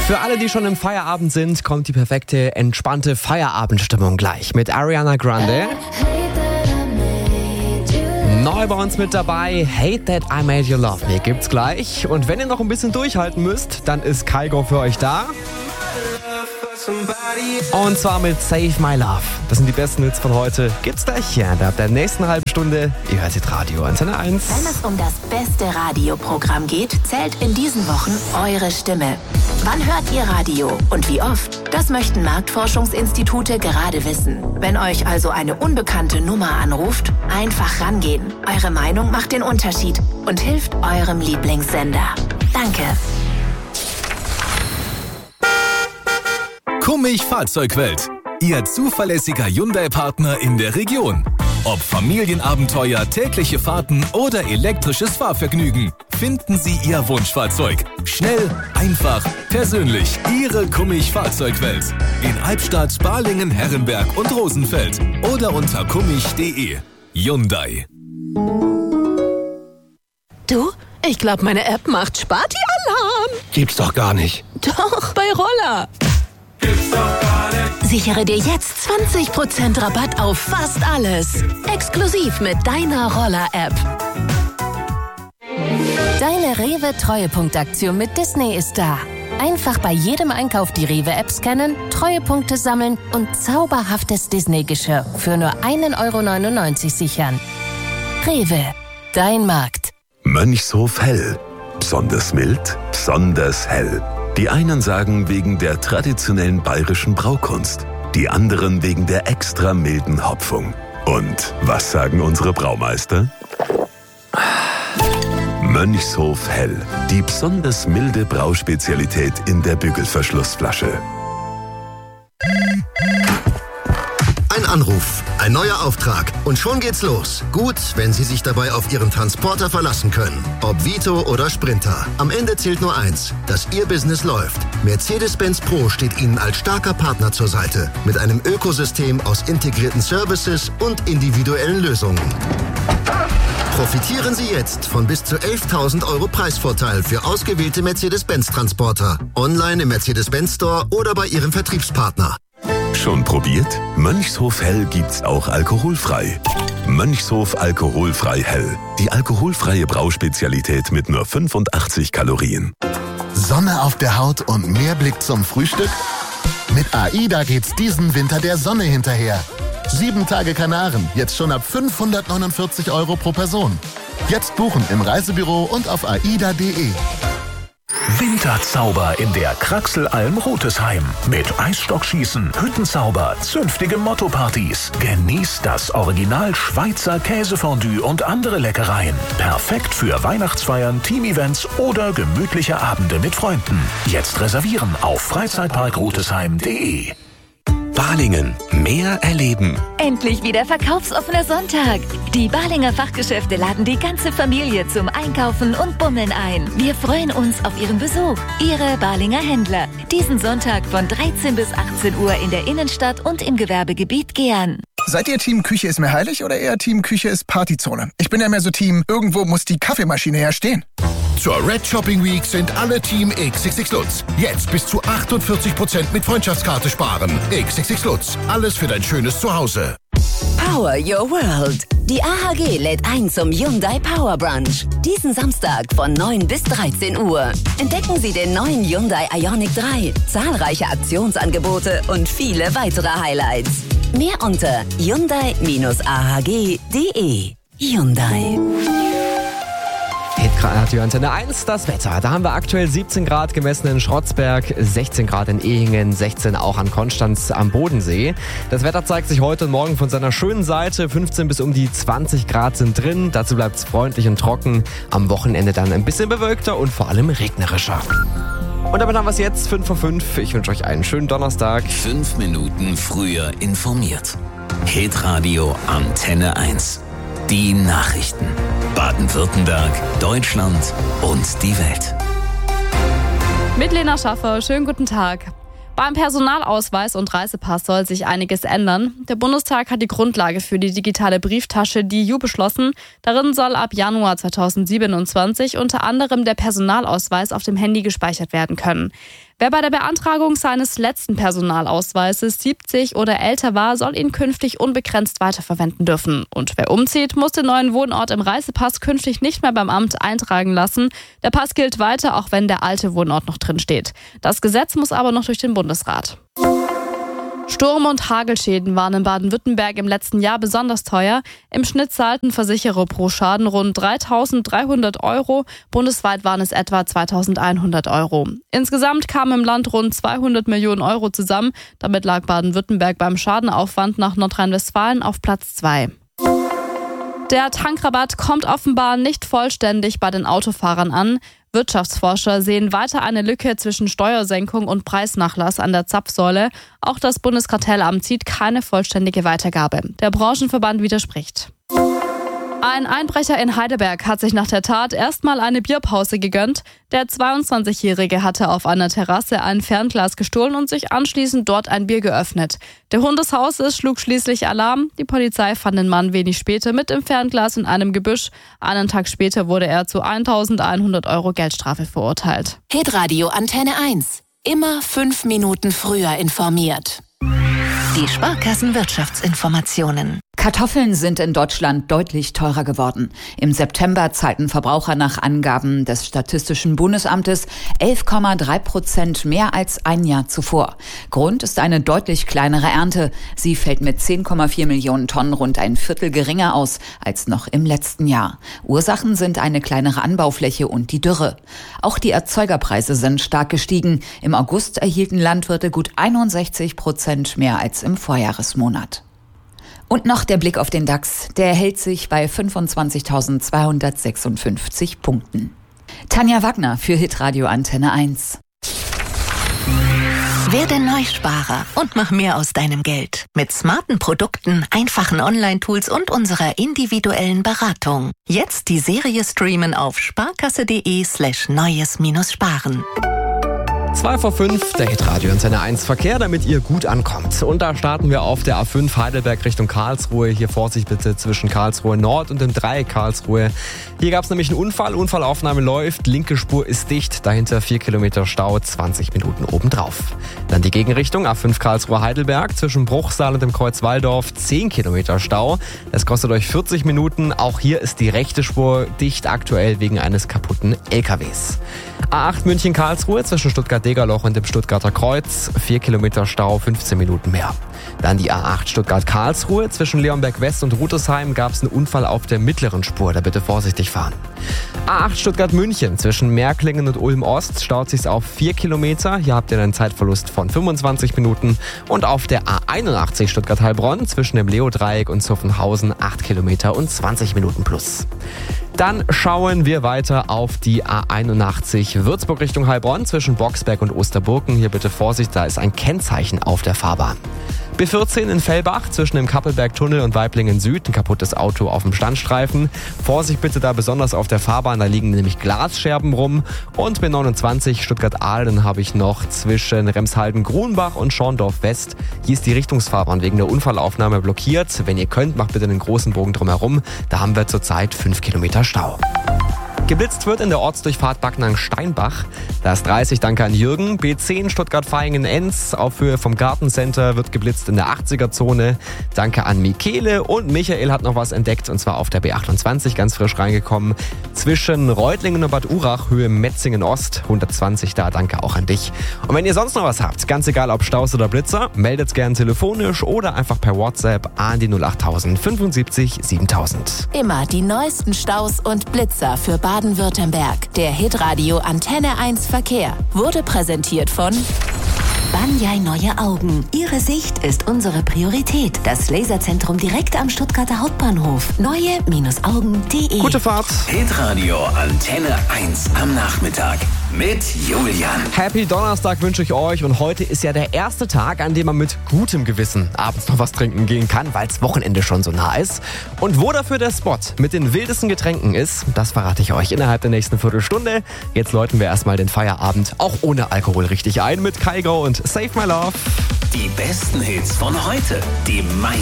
Für alle, die schon im Feierabend sind, kommt die perfekte, entspannte Feierabendstimmung gleich mit Ariana Grande. Neu bei uns mit dabei, Hate That I Made You Love Me gibt's gleich. Und wenn ihr noch ein bisschen durchhalten müsst, dann ist Kygo für euch da. Und zwar mit Save My Love. Das sind die besten Hits von heute. Gibt's gleich hier ab der nächsten halben Stunde. Ihr hört Radio Antenne 1. Wenn es um das beste Radioprogramm geht, zählt in diesen Wochen eure Stimme. Wann hört ihr Radio und wie oft? Das möchten Marktforschungsinstitute gerade wissen. Wenn euch also eine unbekannte Nummer anruft, einfach rangehen. Eure Meinung macht den Unterschied und hilft eurem Lieblingssender. Danke. Kummig Fahrzeugwelt. Ihr zuverlässiger Hyundai-Partner in der Region. Ob Familienabenteuer, tägliche Fahrten oder elektrisches Fahrvergnügen, finden Sie Ihr Wunschfahrzeug. Schnell, einfach, persönlich. Ihre Kummig Fahrzeugwelt. In Albstadt, Balingen, Herrenberg und Rosenfeld. Oder unter kummig.de. Hyundai. Du, ich glaube, meine App macht Sparti-Alarm. Gibt's doch gar nicht. Doch, bei Roller. Gibt's doch gar nicht. Sichere dir jetzt 20% Rabatt auf fast alles. Exklusiv mit deiner Roller-App. Deine Rewe-Treuepunktaktion mit Disney ist da. Einfach bei jedem Einkauf die Rewe-App scannen, Treuepunkte sammeln und zauberhaftes Disney-Geschirr für nur 1,99 € sichern. Rewe, dein Markt. Mönchshof Hell. Besonders mild, besonders hell. Die einen sagen wegen der traditionellen bayerischen Braukunst, die anderen wegen der extra milden Hopfung. Und was sagen unsere Braumeister? Mönchshof Hell, die besonders milde Brauspezialität in der Bügelverschlussflasche. Ein Anruf, ein neuer Auftrag und schon geht's los. Gut, wenn Sie sich dabei auf Ihren Transporter verlassen können. Ob Vito oder Sprinter. Am Ende zählt nur eins, dass Ihr Business läuft. Mercedes-Benz Pro steht Ihnen als starker Partner zur Seite. Mit einem Ökosystem aus integrierten Services und individuellen Lösungen. Profitieren Sie jetzt von bis zu 11.000 € Preisvorteil für ausgewählte Mercedes-Benz-Transporter. Online im Mercedes-Benz Store oder bei Ihrem Vertriebspartner. Schon probiert? Mönchshof Hell gibt's auch alkoholfrei. Mönchshof Alkoholfrei Hell. Die alkoholfreie Brauspezialität mit nur 85 Kalorien. Sonne auf der Haut und mehr Blick zum Frühstück? Mit AIDA geht's diesen Winter der Sonne hinterher. 7 Tage Kanaren, jetzt schon ab 549 € pro Person. Jetzt buchen im Reisebüro und auf aida.de. Winterzauber in der Kraxelalm Rotesheim. Mit Eisstockschießen, Hüttenzauber, zünftige Motto-Partys. Genießt das Original Schweizer Käsefondue und andere Leckereien. Perfekt für Weihnachtsfeiern, Team-Events oder gemütliche Abende mit Freunden. Jetzt reservieren auf freizeitparkrotesheim.de. Balingen. Mehr erleben. Endlich wieder verkaufsoffener Sonntag. Die Balinger Fachgeschäfte laden die ganze Familie zum Einkaufen und Bummeln ein. Wir freuen uns auf Ihren Besuch. Ihre Balinger Händler. Diesen Sonntag von 13 bis 18 Uhr in der Innenstadt und im Gewerbegebiet Gern. Seid ihr Team Küche ist mir heilig oder eher Team Küche ist Partyzone? Ich bin ja mehr so Team, irgendwo muss die Kaffeemaschine ja stehen. Zur Red Shopping Week sind alle Team XXX Lutz. Jetzt bis zu 48% mit Freundschaftskarte sparen. XXX Lutz. Alles für dein schönes Zuhause. Power Your World. Die AHG lädt ein zum Hyundai Power Brunch. Diesen Samstag von 9 bis 13 Uhr. Entdecken Sie den neuen Hyundai Ioniq 3, zahlreiche Aktionsangebote und viele weitere Highlights. Mehr unter hyundai-ahg.de. Hyundai. Radio Antenne 1, das Wetter. Da haben wir aktuell 17 Grad gemessen in Schrotzberg, 16 Grad in Ehingen, 16 auch an Konstanz am Bodensee. Das Wetter zeigt sich heute und morgen von seiner schönen Seite. 15 bis um die 20 Grad sind drin. Dazu bleibt es freundlich und trocken. Am Wochenende dann ein bisschen bewölkter und vor allem regnerischer. Und damit haben wir es jetzt, 5 vor 5. Ich wünsche euch einen schönen Donnerstag. 5 Minuten früher informiert. Hitradio Antenne 1. Die Nachrichten. Baden-Württemberg, Deutschland und die Welt. Mit Lena Schaffer, schönen guten Tag. Beim Personalausweis und Reisepass soll sich einiges ändern. Der Bundestag hat die Grundlage für die digitale Brieftasche DiU beschlossen. Darin soll ab Januar 2027 unter anderem der Personalausweis auf dem Handy gespeichert werden können. Wer bei der Beantragung seines letzten Personalausweises 70 oder älter war, soll ihn künftig unbegrenzt weiterverwenden dürfen. Und wer umzieht, muss den neuen Wohnort im Reisepass künftig nicht mehr beim Amt eintragen lassen. Der Pass gilt weiter, auch wenn der alte Wohnort noch drin steht. Das Gesetz muss aber noch durch den Bundesrat. Sturm- und Hagelschäden waren in Baden-Württemberg im letzten Jahr besonders teuer. Im Schnitt zahlten Versicherer pro Schaden rund 3.300 €. Bundesweit waren es etwa 2.100 €. Insgesamt kamen im Land rund 200 Millionen € zusammen. Damit lag Baden-Württemberg beim Schadenaufwand nach Nordrhein-Westfalen auf Platz 2. Der Tankrabatt kommt offenbar nicht vollständig bei den Autofahrern an. Wirtschaftsforscher sehen weiter eine Lücke zwischen Steuersenkung und Preisnachlass an der Zapfsäule. Auch das Bundeskartellamt sieht keine vollständige Weitergabe. Der Branchenverband widerspricht. Ein Einbrecher in Heidelberg hat sich nach der Tat erstmal eine Bierpause gegönnt. Der 22-Jährige hatte auf einer Terrasse ein Fernglas gestohlen und sich anschließend dort ein Bier geöffnet. Der Hund des Hauses schlug schließlich Alarm. Die Polizei fand den Mann wenig später mit dem Fernglas in einem Gebüsch. Einen Tag später wurde er zu 1.100 € Geldstrafe verurteilt. Hitradio Antenne 1. Immer 5 Minuten früher informiert. Die Sparkassenwirtschaftsinformationen. Kartoffeln sind in Deutschland deutlich teurer geworden. Im September zahlten Verbraucher nach Angaben des Statistischen Bundesamtes 11,3% mehr als ein Jahr zuvor. Grund ist eine deutlich kleinere Ernte. Sie fällt mit 10,4 Millionen Tonnen rund ein Viertel geringer aus als noch im letzten Jahr. Ursachen sind eine kleinere Anbaufläche und die Dürre. Auch die Erzeugerpreise sind stark gestiegen. Im August erhielten Landwirte gut 61% mehr als im Vorjahresmonat. Und noch der Blick auf den DAX. Der hält sich bei 25.256 Punkten. Tanja Wagner für Hitradio Antenne 1. Werde Neusparer und mach mehr aus deinem Geld. Mit smarten Produkten, einfachen Online-Tools und unserer individuellen Beratung. Jetzt die Serie streamen auf sparkasse.de/neues-sparen. 2:05, der Hitradio Antenne 1 Verkehr, damit ihr gut ankommt. Und da starten wir auf der A5 Heidelberg Richtung Karlsruhe. Hier Vorsicht bitte zwischen Karlsruhe Nord und dem Dreieck Karlsruhe. Hier gab es nämlich einen Unfall. Unfallaufnahme läuft. Linke Spur ist dicht. Dahinter 4 Kilometer Stau, 20 Minuten obendrauf. Dann die Gegenrichtung A5 Karlsruhe Heidelberg zwischen Bruchsal und dem Kreuz Walldorf. 10 Kilometer Stau. Das kostet euch 40 Minuten. Auch hier ist die rechte Spur dicht aktuell wegen eines kaputten LKWs. A8 München Karlsruhe zwischen Stuttgart-Degerloch und dem Stuttgarter Kreuz. 4 Kilometer Stau, 15 Minuten mehr. Dann die A8 Stuttgart-Karlsruhe. Zwischen Leonberg West und Rüdesheim gab es einen Unfall auf der mittleren Spur. Da bitte vorsichtig fahren. A8 Stuttgart-München. Zwischen Märklingen und Ulm-Ost staut sich's auf 4 Kilometer. Hier habt ihr einen Zeitverlust von 25 Minuten. Und auf der A81 Stuttgart-Heilbronn zwischen dem Leo-Dreieck und Zuffenhausen 8 Kilometer und 20 Minuten plus. Dann schauen wir weiter auf die A81 Würzburg Richtung Heilbronn zwischen Boxberg und Osterburken. Hier bitte Vorsicht, da ist ein Kennzeichen auf der Fahrbahn. B14 in Fellbach zwischen dem Kappelberg-Tunnel und Weiblingen Süd, ein kaputtes Auto auf dem Standstreifen. Vorsicht bitte da besonders auf der Fahrbahn, da liegen nämlich Glasscherben rum. Und B29 Stuttgart-Ahlen habe ich noch zwischen Remshalden-Grunbach und Schorndorf West. Hier ist die Richtungsfahrbahn wegen der Unfallaufnahme blockiert. Wenn ihr könnt, macht bitte einen großen Bogen drumherum. Da haben wir zurzeit 5 Kilometer Stau. Geblitzt wird in der Ortsdurchfahrt Backnang-Steinbach. Da ist 30, danke an Jürgen. B10 Stuttgart-Vaihingen-Enz auf Höhe vom Gartencenter wird geblitzt in der 80er-Zone. Danke an Michele und Michael hat noch was entdeckt und zwar auf der B28 ganz frisch reingekommen. Zwischen Reutlingen und Bad Urach Höhe Metzingen-Ost 120 da, danke auch an dich. Und wenn ihr sonst noch was habt, ganz egal ob Staus oder Blitzer, meldet gern telefonisch oder einfach per WhatsApp an die 08000 75 7000. Immer die neuesten Staus und Blitzer für Baden-Württemberg. Der Hitradio Antenne 1 Verkehr wurde präsentiert von Banyai Neue Augen. Ihre Sicht ist unsere Priorität. Das Laserzentrum direkt am Stuttgarter Hauptbahnhof. Neue-augen.de. Gute Fahrt. Hitradio Antenne 1 am Nachmittag. mit Julian. Happy Donnerstag wünsche ich euch und heute ist ja der erste Tag, an dem man mit gutem Gewissen abends noch was trinken gehen kann, weil das Wochenende schon so nah ist. Und wo dafür der Spot mit den wildesten Getränken ist, das verrate ich euch innerhalb der nächsten Viertelstunde. Jetzt läuten wir erstmal den Feierabend auch ohne Alkohol richtig ein mit Kygo und Save My Love. Die besten Hits von heute, die meisten